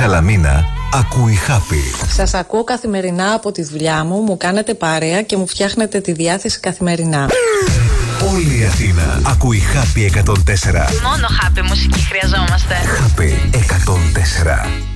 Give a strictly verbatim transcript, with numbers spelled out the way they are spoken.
Σαλαμίνα ακούει Happy. Σας ακούω καθημερινά από τη δουλειά μου, μου κάνετε παρέα και μου φτιάχνετε τη διάθεση καθημερινά. Όλη η Αθήνα ακούει Happy εκατόν τέσσερα. Μόνο Happy μουσική χρειαζόμαστε. Happy εκατόν τέσσερα.